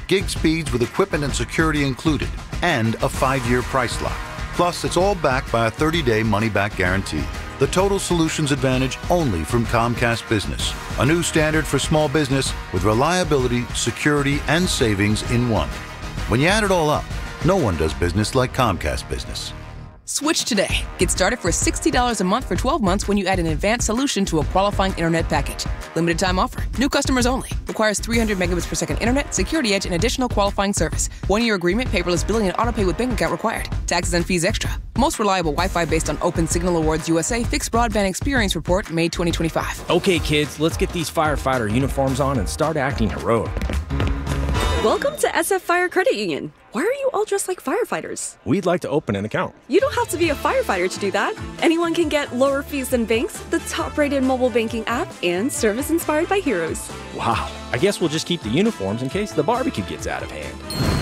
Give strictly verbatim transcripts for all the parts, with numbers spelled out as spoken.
gig speeds with equipment and security included, and a five-year price lock. Plus, it's all backed by a thirty-day money-back guarantee. The Total Solutions Advantage only from Comcast Business. A new standard for small business with reliability, security, and savings in one. When you add it all up, no one does business like Comcast Business. Switch today. Get started for sixty dollars a month for twelve months when you add an advanced solution to a qualifying internet package. Limited time offer. New customers only. Requires three hundred megabits per second internet, security edge, and additional qualifying service. One-year agreement, paperless billing, and autopay with bank account required. Taxes and fees extra. Most reliable Wi-Fi based on Open Signal Awards U S A Fixed Broadband Experience Report, May twenty twenty-five. Okay, kids, let's get these firefighter uniforms on and start acting heroic. Welcome to S F Fire Credit Union. Why are you all dressed like firefighters? We'd like to open an account. You don't have to be a firefighter to do that. Anyone can get lower fees than banks, the top-rated mobile banking app, and service inspired by heroes. Wow. I guess we'll just keep the uniforms in case the barbecue gets out of hand.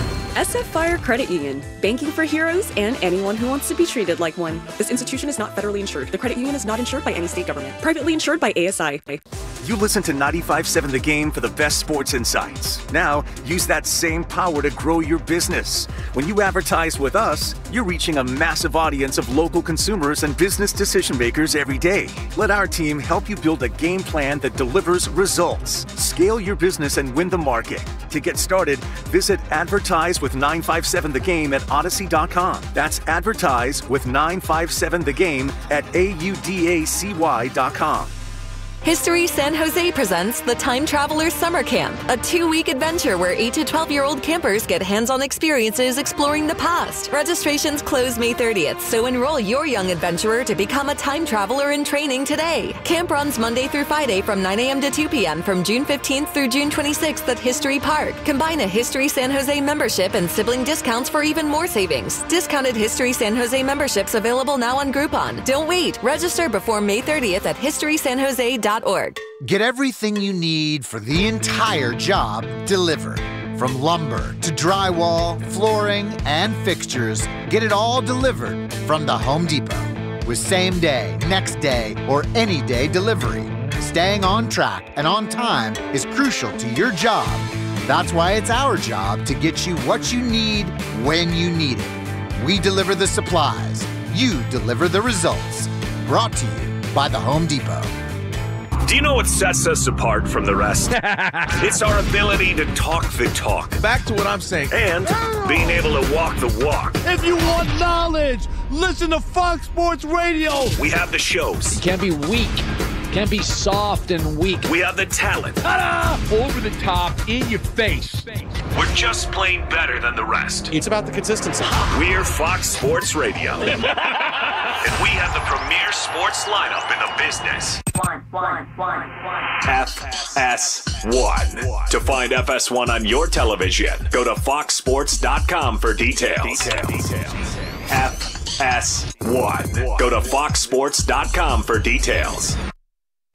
S F Fire Credit Union. Banking for heroes and anyone who wants to be treated like one. This institution is not federally insured. The credit union is not insured by any state government. Privately insured by A S I. You listen to ninety-five point seven The Game for the best sports insights. Now, use that same power to grow your business. When you advertise with us, you're reaching a massive audience of local consumers and business decision makers every day. Let our team help you build a game plan that delivers results. Scale your business and win the market. To get started, visit Advertise with nine five seven The Game at Odyssey dot com. That's Advertise with nine five seven The Game at A U D A C Y dot com. History San Jose presents the Time Traveler Summer Camp, a two-week adventure where eight to twelve-year-old campers get hands-on experiences exploring the past. Registrations close May thirtieth, so enroll your young adventurer to become a time traveler in training today. Camp runs Monday through Friday from nine a m to two p m from June fifteenth through June twenty-sixth at History Park. Combine a History San Jose membership and sibling discounts for even more savings. Discounted History San Jose memberships available now on Groupon. Don't wait. Register before May thirtieth at history san jose dot org. Get everything you need for the entire job delivered. From lumber to drywall, flooring, and fixtures, get it all delivered from the Home Depot. With same day, next day, or any day delivery, staying on track and on time is crucial to your job. That's why it's our job to get you what you need when you need it. We deliver the supplies. You deliver the results. Brought to you by the Home Depot. Do you know what sets us apart from the rest? It's our ability to talk the talk. Back to what I'm saying. And being able to walk the walk. If you want knowledge, listen to Fox Sports Radio. We have the shows. You can't be weak. Can't be soft and weak. We have the talent. Ta-da! Over the top, in your face. We're just plain better than the rest. It's about the consistency. We're Fox Sports Radio. And we have the premier sports lineup in the business. One, one, one, one. F S one. To find F S one on your television, go to fox sports dot com for details. Details. F S one. Go to fox sports dot com for details.